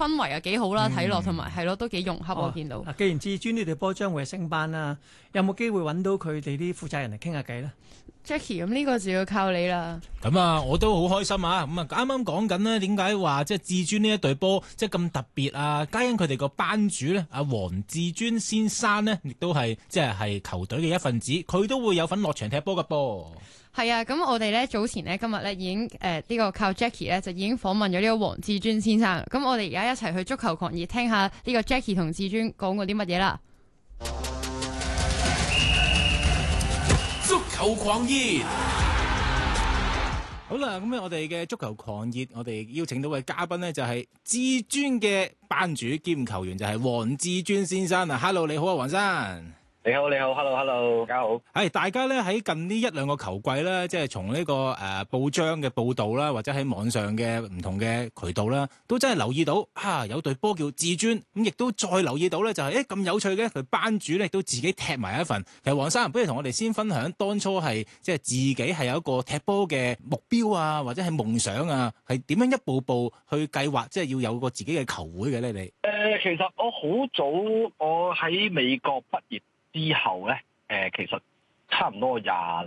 氛圍啊幾好啦，睇落同埋係咯都幾融洽我見到。 既然至尊呢隊波將會係升班啦，有冇機會揾到佢哋啲負責人嚟傾下偈咧？ Jackie， 咁呢個就要靠你啦。 咁啊，我都好開心啊！咁啊，啱啱講緊呢，點解話即係至尊呢一隊波即係咁特別啊？皆因佢哋個班主咧，阿黃至尊先生呢，亦都係即係球隊嘅一份子，佢都會有份落場踢波㗎噃。 係啊，咁我哋咧早前咧今日咧已經呢個靠 Jackie 咧就已經訪問咗呢個黃至尊先生。咁我哋而家一齊去足球狂熱聽下呢個 Jackie 同至尊講過啲乜嘢啦。 足球狂熱， 好啦，咁我哋嘅足球狂熱，我哋邀請到嘅嘉賓呢，就係至尊嘅班主兼球員，就係黃至尊先生啊。Hello， 你好啊，黃生。 你好，hello，大家好。 係大家咧喺近呢一兩個球季咧，即係從呢個報章嘅報導啦，或者喺網上嘅唔同嘅渠道啦，都真係留意到有隊波叫至尊，咁亦都再留意到咧就係咁有趣嘅，佢班主咧亦都自己踢埋一份。其實黃生，不如同我哋先分享當初係即係自己係有一個踢波嘅目標啊，或者係夢想啊，係點樣一步步去計劃，即係要有個自己嘅球會嘅咧？你其實我好早，我喺美國畢業之後咧，其實差唔多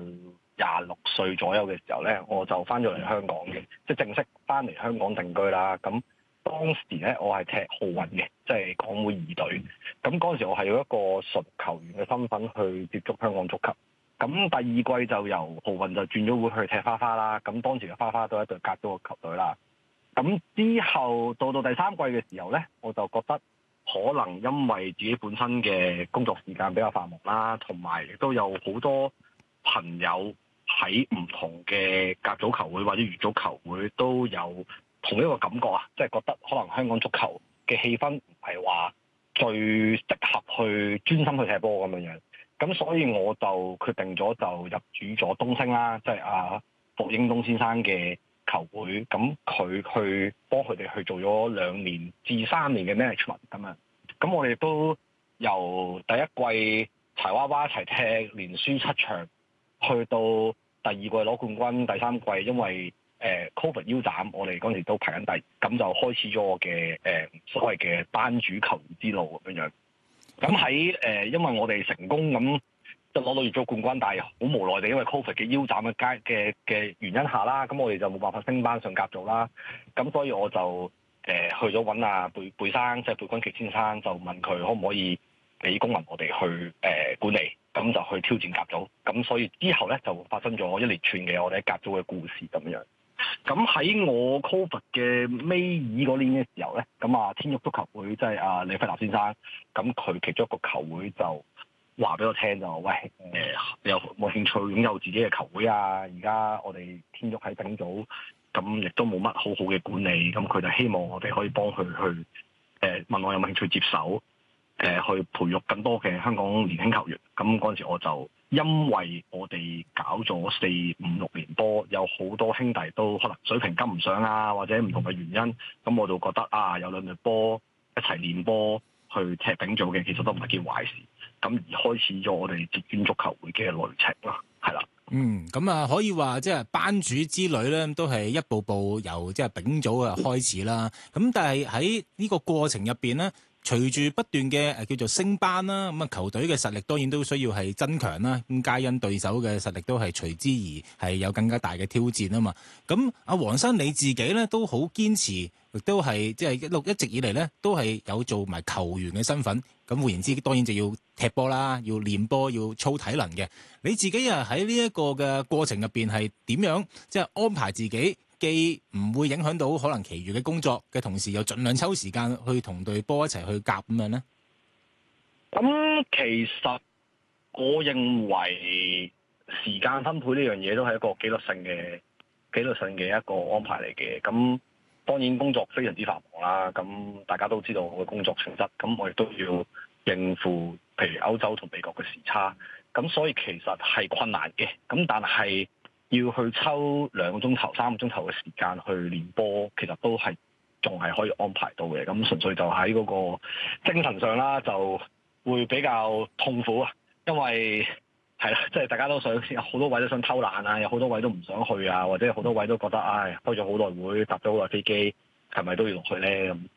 26歲左右嘅時候咧，我就翻咗嚟香港嘅，即係正式翻嚟香港定居啦。咁當時咧，我係踢奧運嘅，即係港會二隊。咁嗰陣時，我係用一個純球員嘅身份去接觸香港足球。咁第二季就由奧運就轉咗會去踢花花啦。咁當時嘅花花都係一隊甲組嘅球隊啦。咁之後到第三季嘅時候咧，我就覺得，可能因為自己本身嘅工作時間比較繁忙啦，同埋亦都有好多朋友喺唔同嘅甲組球會或者乙組球會都有同一個感覺啊，即係覺得可能香港足球嘅氣氛唔係話最適合去專心去踢波咁樣。咁所以我就決定咗就入主咗東昇啦，即係阿霍英東先生嘅球會，咁佢去幫佢哋去做咗2年至3年嘅 management 咁樣。咁我哋都由第一季柴娃娃一齊踢，連輸7場，去到第二季攞冠軍，第三季因為Covid 腰斬，我哋嗰陣時都排緊第，咁就開始咗我嘅所謂嘅班主球員之路咁樣。咁喺因為我哋成功咁就攞到乙組冠軍，但係好無奈地因為 Covid 嘅腰斬嘅原因下啦，咁我哋就冇辦法升班上甲組啦。咁所以我就去咗揾阿貝生，即係貝君奇先生，就問佢可唔可以俾公民我哋去管理，咁就去挑戰甲組。咁所以之後咧就發生咗一連串嘅我哋喺甲組嘅故事咁樣。咁喺我 Covid 嘅尾二嗰年嘅時候咧，咁啊天旭足球會即係阿李輝立先生，咁佢其中一個球會就話俾我聽就喂你有冇興趣擁有自己嘅球會啊？而家我哋天旭喺丙組。咁亦都冇乜好好嘅管理，咁佢就希望我哋可以幫佢去問我有冇興趣接手，去培育更多嘅香港年輕球員。咁嗰陣時我就因為我哋搞咗4、5、6年波，有好多兄弟都可能水平跟唔上啊，或者唔同嘅原因，咁我就覺得有2隊波一齊練波去踢丙組嘅，其實都唔係件壞事。咁而開始咗我哋至尊足球會嘅旅程啦，係啦。 咁啊，可以話即係班主之旅咧，都係一步步由即係丙組啊開始啦。咁但係喺呢個過程入邊咧，隨住不斷嘅叫做升班啦，咁啊球隊嘅實力當然都需要係增強啦。咁皆因對手嘅實力都係隨之而係有更加大嘅挑戰啊嘛。咁阿黃生你自己咧都好堅持，亦都係即係一直以嚟咧都係有做埋球員嘅身份。咁換言之，當然就要踢波啦，要練波，要操體能嘅。你自己啊喺呢一個嘅過程入邊係點樣即係安排自己，既唔會影響到可能其餘嘅工作嘅同時，又盡量抽時間去同隊波一齊去夾咁樣咧？ 咁其實我認為時間分配呢樣嘢都係一個紀律性嘅一個安排嚟嘅。咁當然工作非常之繁忙啦，咁大家都知道我嘅工作性質，咁我亦都要應付譬如歐洲同美國嘅時差，咁所以其實係困難嘅。咁但係要去抽2個鐘頭、3個鐘頭嘅時間去練波，其實都係仲係可以安排到嘅。咁純粹就喺嗰個精神上啦，就會比較痛苦啊，因為係啦，即係大家都想有好多位都想偷懶啊，有好多位都唔想去啊，或者好多位都覺得開咗好耐會，搭咗好耐飛機，係咪都要落去咧？咁